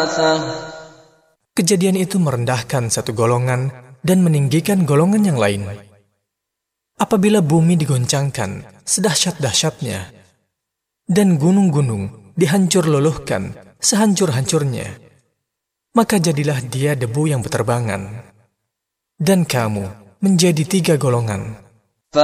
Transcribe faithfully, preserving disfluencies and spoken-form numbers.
Kejadian itu merendahkan satu golongan dan meninggikan golongan yang lain. Apabila bumi digoncangkan sedahsyat-dahsyatnya dan gunung-gunung dihancur luluhkan sehancur-hancurnya, maka jadilah dia debu yang berterbangan, dan kamu menjadi tiga golongan.